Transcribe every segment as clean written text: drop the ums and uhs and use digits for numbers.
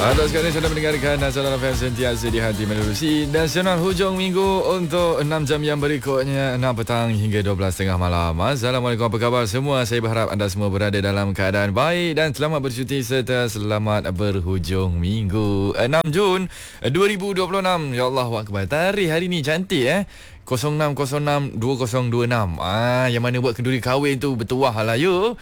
Anda sekarang sedang mendengarkan Nasional FM sentiasa di hati menerusi Nasional hujung minggu untuk 6 jam yang berikutnya, 6 petang hingga 12.30 malam. Assalamualaikum, apa khabar semua? Saya berharap anda semua berada dalam keadaan baik dan selamat bercuti serta selamat berhujung minggu 6 Jun 2026. Ya Allah, Akbar. Tarikh hari ni cantik 0606-2026. Yang mana buat kenduri kahwin tu bertuah lah you.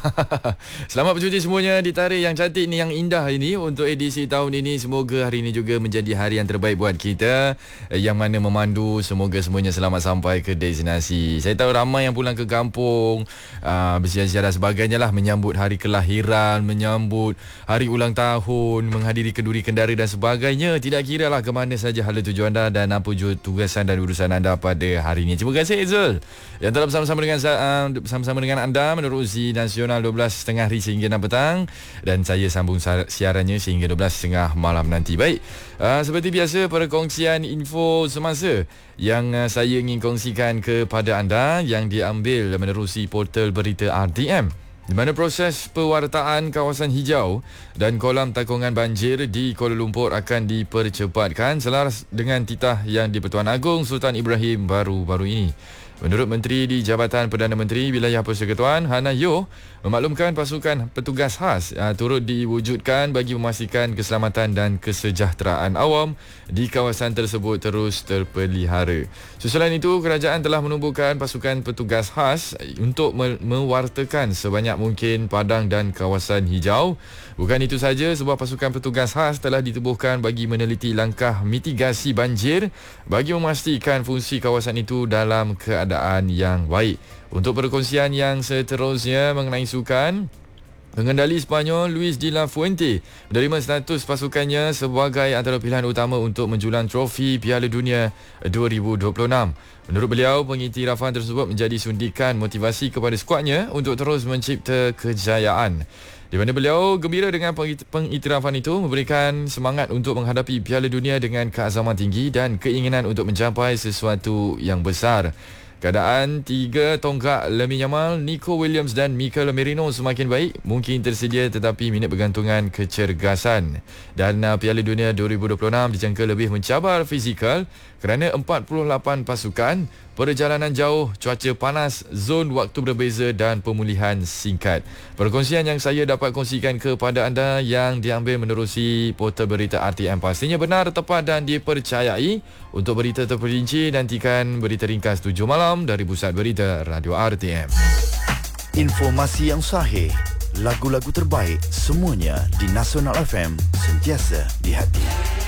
Selamat bercuti semuanya di tarikh yang cantik ni, yang indah ini untuk edisi tahun ini. Semoga hari ini juga menjadi hari yang terbaik buat kita, yang mana memandu semoga semuanya selamat sampai ke destinasi. Saya tahu ramai yang pulang ke kampung, bersiar-siar dan sebagainya lah, menyambut hari kelahiran, menyambut hari ulang tahun, menghadiri kenduri kendara dan sebagainya. Tidak kira lah ke mana saja hala tuju anda dan apa juga tugasan dan urusan anda pada hari ini. Terima kasih Zul yang telah bersama-sama dengan anda menerusi Nasional 12.30 hari sehingga 6 petang, dan saya sambung siarannya sehingga 12.30 malam nanti. Baik, seperti biasa perkongsian info semasa yang saya ingin kongsikan kepada anda yang diambil menerusi portal berita RTM, di mana proses pewartaan kawasan hijau dan kolam takungan banjir di Kuala Lumpur akan dipercepatkan selaras dengan titah yang di-Pertuan Agong Sultan Ibrahim baru-baru ini. Menurut Menteri di Jabatan Perdana Menteri Wilayah Persekutuan Hannah Yeoh, memaklumkan pasukan petugas khas turut diwujudkan bagi memastikan keselamatan dan kesejahteraan awam di kawasan tersebut terus terpelihara. Susulan itu, kerajaan telah menubuhkan pasukan petugas khas untuk mewartakan sebanyak mungkin padang dan kawasan hijau. Bukan itu saja, sebuah pasukan petugas khas telah ditubuhkan bagi meneliti langkah mitigasi banjir bagi memastikan fungsi kawasan itu dalam keadaan yang baik. Untuk perkongsian yang seterusnya mengenai sukan, pengendali Sepanyol Luis de la Fuente menerima status pasukannya sebagai antara pilihan utama untuk menjulang trofi Piala Dunia 2026. Menurut beliau, pengiktirafan tersebut menjadi suntikan motivasi kepada skuadnya untuk terus mencipta kejayaan. Di mana beliau gembira dengan pengiktirafan itu memberikan semangat untuk menghadapi Piala Dunia dengan keazaman tinggi dan keinginan untuk mencapai sesuatu yang besar. Keadaan tiga tonggak Lamine Yamal, Nico Williams dan Mikel Merino semakin baik mungkin tersedia, tetapi minat bergantungan kecergasan. Dan Piala Dunia 2026 dijangka lebih mencabar fizikal kerana 48 pasukan, perjalanan jauh, cuaca panas, zon waktu berbeza dan pemulihan singkat. Perkongsian yang saya dapat kongsikan kepada anda yang diambil menerusi portal berita RTM pastinya benar, tepat dan dipercayai. Untuk berita terperinci, nantikan berita ringkas 7 malam dari Pusat Berita Radio RTM. Informasi yang sahih, lagu-lagu terbaik, semuanya di Nasional FM, sentiasa di hati.